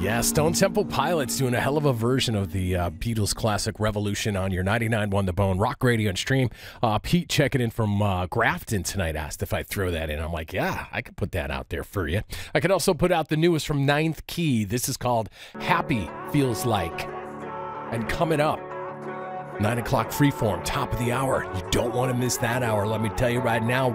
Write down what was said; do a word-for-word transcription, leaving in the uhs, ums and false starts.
Yeah, Stone Temple Pilots doing a hell of a version of the uh, Beatles classic Revolution on your ninety-nine point one The Bone, Rock Radio and Stream. Uh, Pete checking in from uh, Grafton tonight asked if I'd throw that in. I'm like, yeah, I could put that out there for you. I could also put out the newest from Ninth Key. This is called Happy Feels Like. And coming up, nine o'clock Freeform, top of the hour. You don't want to miss that hour, let me tell you right now.